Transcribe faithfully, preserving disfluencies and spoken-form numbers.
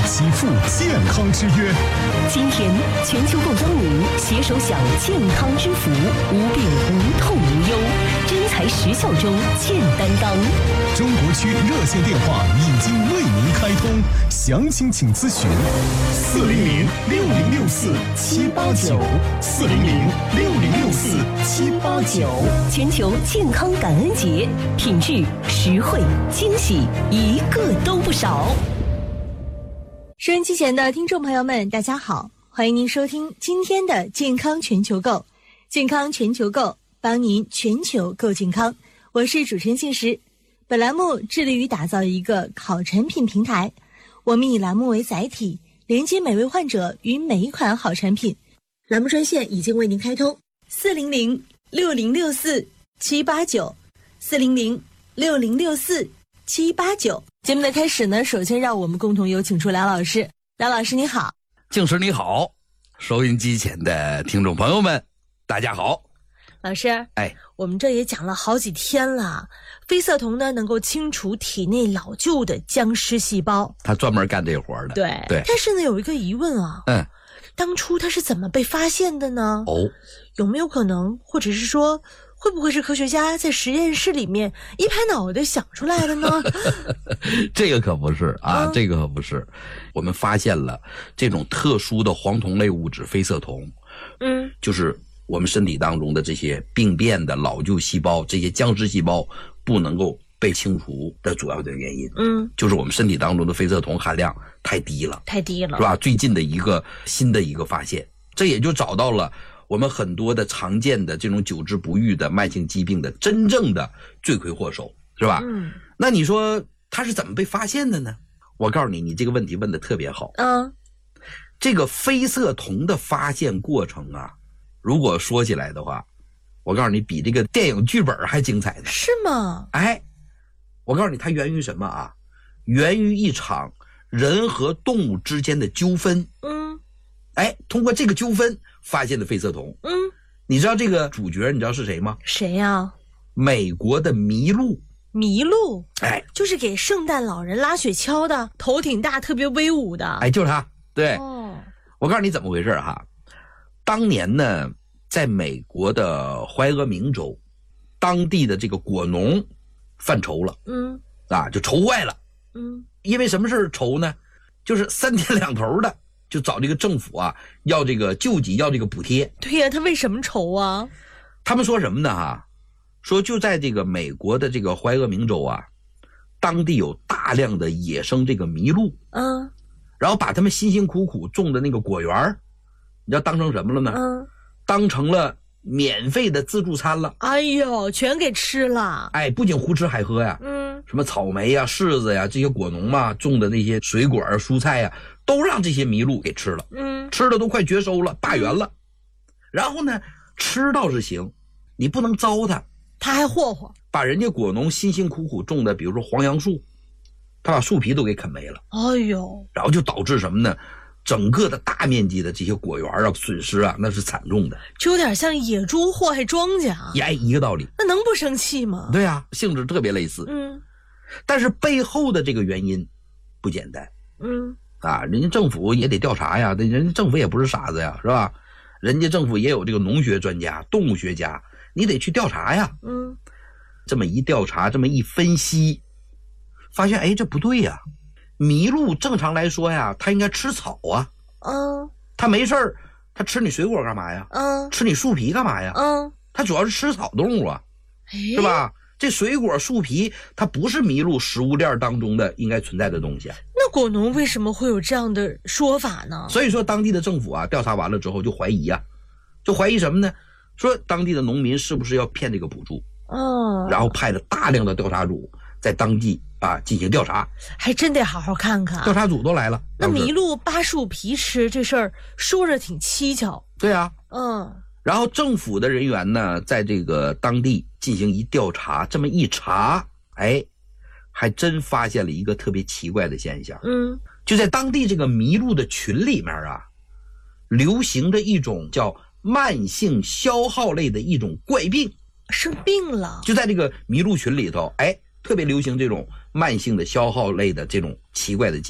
祈福健康之约。 今天，全球供养母携手享健康之福，无病无痛无忧，真才实效中健担当。 中国区热线电话已经为您开通，详情请咨询四零零六零六四七八九四零零六零六四七八九。 全球健康感恩节，品质、实惠、惊喜，一个都不少。 收音机前的听众朋友们，大家好，欢迎您收听今天的健康全球购。健康全球购，帮您全球购健康。我是主持人信实。本栏目致力于打造一个好产品平台，我们以栏目为载体，连接每位患者与每一款好产品。栏目专线已经为您开通，四零零六零六四七八九，四零零六零六四七八九。节目的开始呢，首先让我们共同有请出梁老师。梁老师你好。 静师你好，收音机前的听众朋友们大家好。 老师， 哎， 我们这也讲了好几天了，非色酮呢能够清除体内老旧的僵尸细胞， 他专门干这活的。 对对。 但是呢有一个疑问啊， 嗯， 当初它是怎么被发现的呢？ 哦， 有没有可能，或者是说会不会是科学家在实验室里面一拍脑袋想出来的呢？ 这个可不是啊、嗯、这个可不是。我们发现了这种特殊的黄酮类物质非色酮， 嗯， 就是我们身体当中的这些病变的老旧细胞，这些僵尸细胞不能够被清除的主要的原因， 嗯， 就是我们身体当中的非色酮含量太低了， 太低了， 是吧？最近的一个新的一个发现，这也就找到了我们很多的常见的这种久治不愈的慢性疾病的真正的罪魁祸首，是吧？ 嗯， 那你说它是怎么被发现的呢？我告诉你，你这个问题问得特别好。 嗯， 这个非色酮的发现过程啊，如果说起来的话，我告诉你，比这个电影剧本还精彩呢。 是吗？ 哎，我告诉你，它源于什么啊？源于一场人和动物之间的纠纷。 嗯， 哎，通过这个纠纷发现的非色酮。 嗯， 你知道这个主角你知道是谁吗？ 谁呀、啊？ 美国的麋鹿。 麋鹿， 哎， 就是给圣诞老人拉雪橇的，头挺大，特别威武的。 哎，就是他。对， 哦， 我告诉你怎么回事哈。当年呢，在美国的怀俄明州，当地的这个果农犯愁了， 嗯， 啊，就愁坏了， 嗯， 因为什么事愁呢？就是三天两头的就找这个政府啊，要这个救济，要这个补贴。 对呀、啊，他为什么愁啊？ 他们说什么呢？哈。说就在这个美国的这个怀俄明州啊，当地有大量的野生这个麋鹿， 嗯， 然后把他们辛辛苦苦种的那个果园，你知道当成什么了呢？ 嗯， 当成了免费的自助餐了。 哎呦，全给吃了。 哎，不仅胡吃海喝呀， 嗯， 什么草莓呀、柿子呀，这些果农嘛种的那些水果啊、蔬菜呀，都让这些麋鹿给吃了。 嗯， 吃的都快绝收了，大圆了。然后呢，吃倒是行，你不能糟蹋。 他还霍霍， 把人家果农辛辛苦苦种的，比如说黄杨树，他把树皮都给啃没了。 哎呦， 然后就导致什么呢？整个的大面积的这些果园啊，损失啊，那是惨重的， 就有点像野猪祸害庄稼。 哎，一个道理。 那能不生气吗？ 对啊，性质特别类似。 嗯， 但是背后的这个原因不简单。 嗯， 啊，人家政府也得调查呀，人家政府也不是傻子呀，是吧？人家政府也有这个农学专家、动物学家。你得去调查呀， 嗯， 这么一调查，这么一分析，发现哎，这不对呀。麋鹿正常来说呀，它应该吃草啊， 嗯， 它没事儿，它吃你水果干嘛呀？ 嗯， 吃你树皮干嘛呀？ 嗯， 它主要是吃草动物啊，是吧？这水果树皮，它不是麋鹿食物链当中的应该存在的东西啊。 那果农为什么会有这样的说法呢？ 所以说，当地的政府啊，调查完了之后就怀疑啊，就怀疑什么呢？说当地的农民是不是要骗这个补助？ 哦， 然后派了大量的调查组在当地啊进行调查， 还真得好好看看。 调查组都来了。 那麋鹿扒树皮吃这事儿说着挺蹊跷。 对啊， 嗯。 然后政府的人员呢，在这个当地进行一调查，这么一查，哎，还真发现了一个特别奇怪的现象。 嗯， 就在当地这个麋鹿的群里面啊，流行着一种叫慢性消耗类的一种怪病， 生病了。 就在这个麋鹿群里头，哎，特别流行这种慢性的消耗类的这种奇怪的疾病。